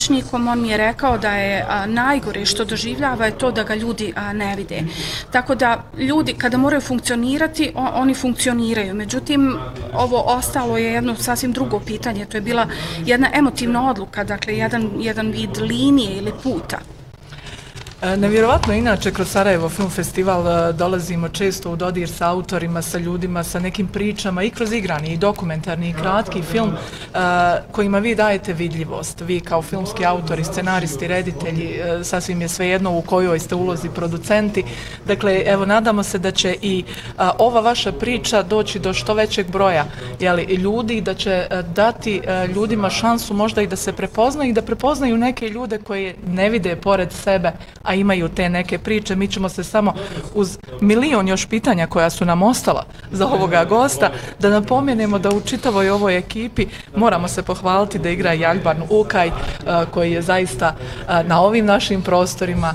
on mi je rekao da je najgore što doživljava je to da ga ljudi ne vide. Tako da ljudi kada moraju funkcionirati, oni funkcioniraju. Međutim, ovo ostalo je jedno sasvim drugo pitanje. To je bila jedna emotivna odluka, dakle jedan vid linije ili puta. Nevjerovatno, inače, kroz Sarajevo Film Festival dolazimo često u dodir sa autorima, sa ljudima, sa nekim pričama i kroz igrani, i dokumentarni, i kratki film kojima vi dajete vidljivost. Vi kao filmski autori, scenaristi, reditelji, sasvim je svejedno u kojoj ste ulozi producenti. Dakle, evo, nadamo se da će i ova vaša priča doći do što većeg broja ljudi, da će dati ljudima šansu možda i da se prepoznaju i da prepoznaju neke ljude koje ne vide pored sebe, a imaju te neke priče. Mi ćemo se samo uz milion još pitanja koja su nam ostala za ovoga gosta, da napomenemo da u čitavoj ovoj ekipi moramo se pohvaliti da igra Jalban Ukaj, koji je zaista na ovim našim prostorima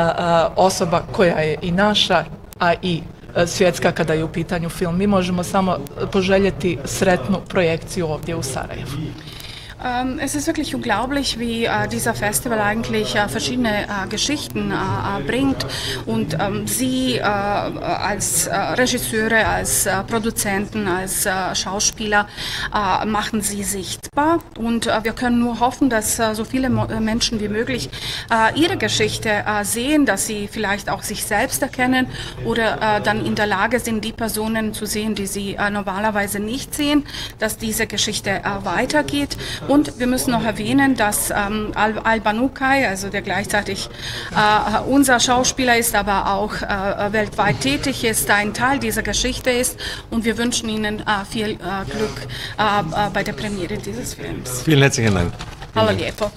osoba koja je i naša, a i svjetska kada je u pitanju film. Mi možemo samo poželjeti sretnu projekciju ovdje u Sarajevu. Es ist wirklich unglaublich, wie dieser Festival eigentlich verschiedene Geschichten bringt und Sie als Regisseure, als Produzenten, als Schauspieler machen Sie sichtbar und wir können nur hoffen, dass so viele Menschen wie möglich Ihre Geschichte sehen, dass sie vielleicht auch sich selbst erkennen oder dann in der Lage sind, die Personen zu sehen, die sie normalerweise nicht sehen, dass diese Geschichte weitergeht. Und wir müssen noch erwähnen, dass Jalban Ukaj, also der gleichzeitig unser Schauspieler ist, aber auch weltweit tätig ist, ein Teil dieser Geschichte ist. Und wir wünschen Ihnen viel Glück bei der Premiere dieses Films. Vielen herzlichen Dank. Hvala lijepo.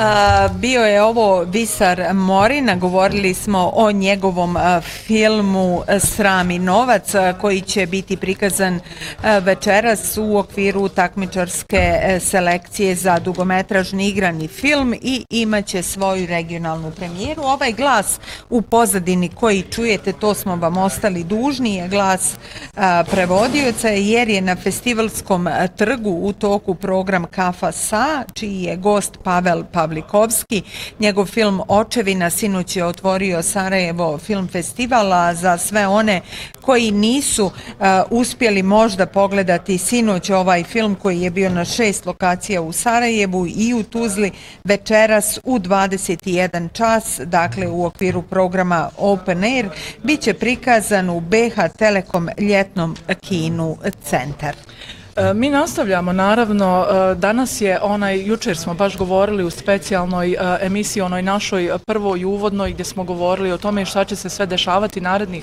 Bio je ovo Visar Morina, govorili smo o njegovom filmu Sram i novac koji će biti prikazan večeras u okviru takmičarske selekcije za dugometražni igrani film i imaće svoju regionalnu premijeru. Ovaj glas u pozadini koji čujete, to smo vam ostali dužni, je glas prevodioca jer je na festivalskom trgu u toku program Kafa Sa, čiji je gost Pavel Pavlikovski. Njegov film Očevina sinoć je otvorio Sarajevo Film Festivala. Za sve one koji nisu uspjeli možda pogledati sinoć ovaj film koji je bio na 6 lokacija u Sarajevu i u Tuzli, večeras u 21 čas, dakle u okviru programa Open Air, bit će prikazan u BH Telekom ljetnom kinu Centar. Mi nastavljamo, naravno, danas je jučer smo baš govorili u specijalnoj emisiji, onoj našoj prvoj uvodnoj, gdje smo govorili o tome šta će se sve dešavati narednih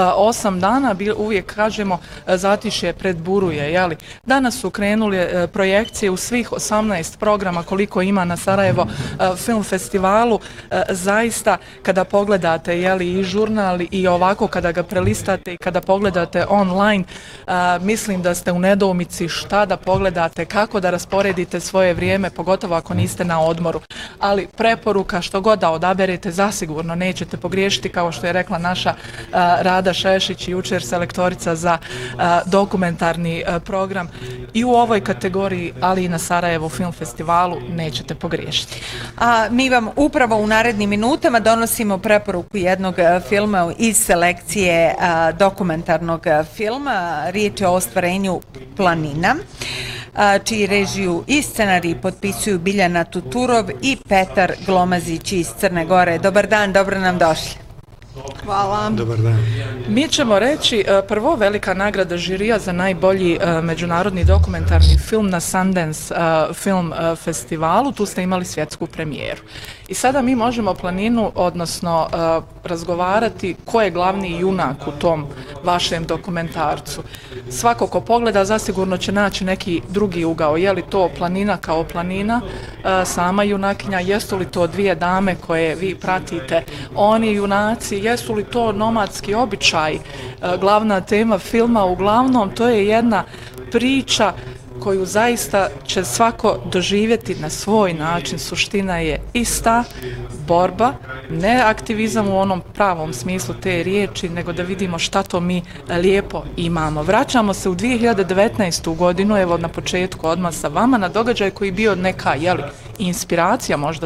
8 dana, uvijek kažemo zatišje pred buruje, jeli? Danas su krenule projekcije u svih 18 programa koliko ima na Sarajevo Film Festivalu. Zaista, kada pogledate, jeli, i žurnal i ovako kada ga prelistate i kada pogledate online, mislim da ste u nedoumici šta da pogledate, kako da rasporedite svoje vrijeme, pogotovo ako niste na odmoru. Ali preporuka, što god da odaberete, zasigurno nećete pogriješiti, kao što je rekla naša Rada Šešić, jučer selektorica za dokumentarni program. I u ovoj kategoriji, ali i na Sarajevo Film Festivalu, nećete pogriješiti. A mi vam upravo u narednim minutama donosimo preporuku jednog filma iz selekcije dokumentarnog filma. Riječ je o ostvarenju Planina, čiji režiju i scenarij potpisuju Biljana Tuturov i Petar Glomazić iz Crne Gore. Dobar dan, dobro nam došli. Hvala. Dobar dan. Mi ćemo reći prvo velika nagrada žirija za najbolji međunarodni dokumentarni film na Sundance Film Festivalu. Tu ste imali svjetsku premijeru. I sada mi možemo Planinu, odnosno razgovarati ko je glavni junak u tom vašem dokumentarcu. Svako ko pogleda zasigurno će naći neki drugi ugao. Je li to Planina kao Planina, sama junakinja, jesu li to dvije dame koje vi pratite, oni junaci, jesu li to nomadski običaj, glavna tema filma. Uglavnom, to je jedna priča koju zaista će svako doživjeti na svoj način. Suština je ista, borba, ne aktivizam u onom pravom smislu te riječi, nego da vidimo šta to mi lijepo imamo. Vraćamo se u 2019. godinu, evo na početku odmah sa vama, na događaj koji je bio neka, inspiracija možda